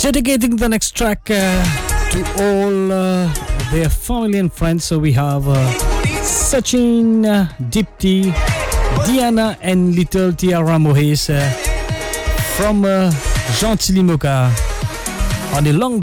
Dedicating the next track to all their family and friends. So we have Sachin, Dipti, Diana and little Tiara Mohes from Gentilly Mocha on a long